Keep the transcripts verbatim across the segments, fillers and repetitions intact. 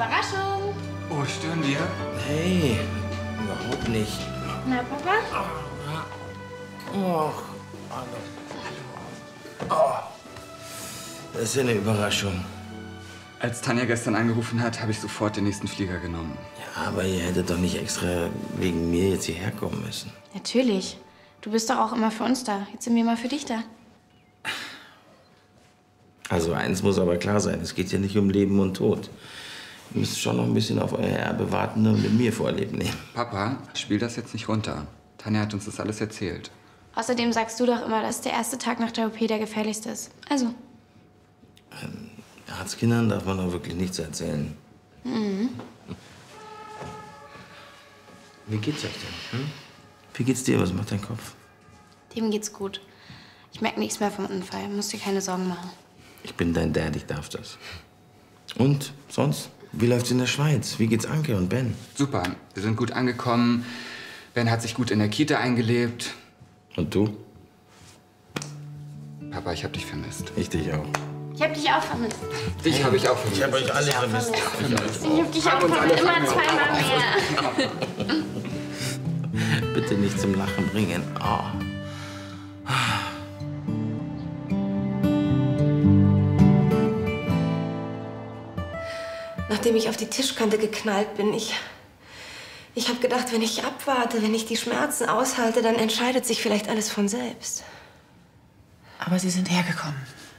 Überraschung. Oh, stören wir? Hey, überhaupt nicht. Na, Papa? Oh, hallo. Oh, das ist ja eine Überraschung. Als Tanja gestern angerufen hat, habe ich sofort den nächsten Flieger genommen. Ja, aber ihr hättet doch nicht extra wegen mir jetzt hierher kommen müssen. Natürlich. Du bist doch auch immer für uns da. Jetzt sind wir mal für dich da. Also eins muss aber klar sein, es geht hier nicht um Leben und Tod. Ihr müsst schon noch ein bisschen auf euer Erbe warten und mit mir Vorlieb nehmen. Papa, spiel das jetzt nicht runter. Tanja hat uns das alles erzählt. Außerdem sagst du doch immer, dass der erste Tag nach der O P der gefährlichste ist. Also. Ähm, Arztkindern darf man doch wirklich nichts erzählen. Mhm. Wie geht's euch denn? Hm? Wie geht's dir? Was macht dein Kopf? Dem geht's gut. Ich merke nichts mehr vom Unfall. Musst dir keine Sorgen machen. Ich bin dein Dad, ich darf das. Und sonst? Wie läuft's in der Schweiz? Wie geht's Anke und Ben? Super, wir sind gut angekommen. Ben hat sich gut in der Kita eingelebt. Und du? Papa, ich hab dich vermisst. Ich dich auch. Ich hab dich auch vermisst. Dich habe ich auch vermisst. Ich habe euch alle vermisst. Ich hab dich auch vermisst. Immer zweimal mehr. Bitte nicht zum Lachen bringen. Oh. Nachdem ich auf die Tischkante geknallt bin, ich... Ich habe gedacht, wenn ich abwarte, wenn ich die Schmerzen aushalte, dann entscheidet sich vielleicht alles von selbst. Aber Sie sind hergekommen.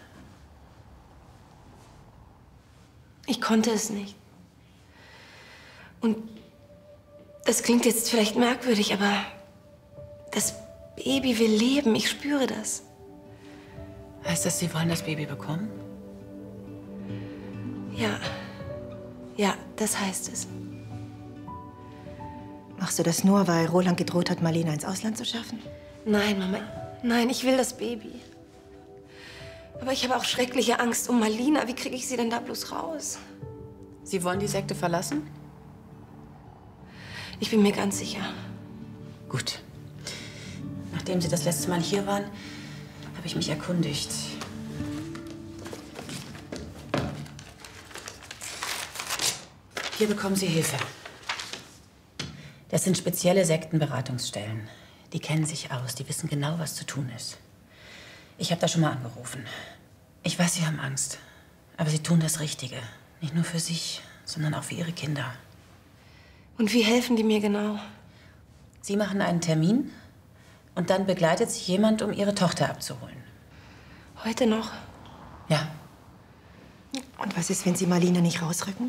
Ich konnte es nicht. Und das klingt jetzt vielleicht merkwürdig, aber das Baby will leben. Ich spüre das. Heißt das, Sie wollen das Baby bekommen? Ja. Ja, das heißt es. Machst du das nur, weil Roland gedroht hat, Marlene ins Ausland zu schaffen? Nein, Mama. Nein, ich will das Baby. Aber ich habe auch schreckliche Angst um Marlina. Wie kriege ich sie denn da bloß raus? Sie wollen die Sekte verlassen? Ich bin mir ganz sicher. Gut. Nachdem Sie das letzte Mal hier waren, habe ich mich erkundigt. Hier bekommen Sie Hilfe. Das sind spezielle Sektenberatungsstellen. Die kennen sich aus, die wissen genau, was zu tun ist. Ich habe da schon mal angerufen. Ich weiß, Sie haben Angst. Aber Sie tun das Richtige. Nicht nur für sich, sondern auch für Ihre Kinder. Und wie helfen die mir genau? Sie machen einen Termin und dann begleitet Sie jemand, um Ihre Tochter abzuholen. Heute noch? Ja. Und was ist, wenn Sie Marlene nicht rausrücken?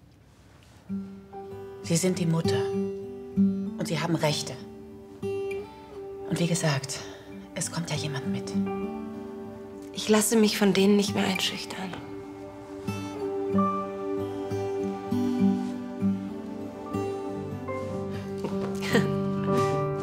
Sie sind die Mutter. Und Sie haben Rechte. Und wie gesagt, es kommt ja jemand mit. Ich lasse mich von denen nicht mehr einschüchtern.